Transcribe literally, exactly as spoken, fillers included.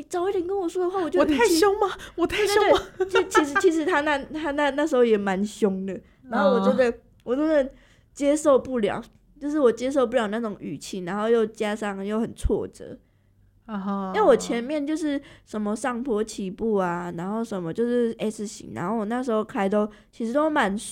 早一点跟我说的话，我就我太凶吗？我太凶吗？ 对对对，就其实其实他那他那那时候也蛮凶的，然后我真的、哦、我真的接受不了，就是我接受不了那种语气，然后又加上又很挫折。 Uh-huh. 因为我前面就是什么上坡起步啊，然后什么就是 S 型，然后我那时候开都其实都蛮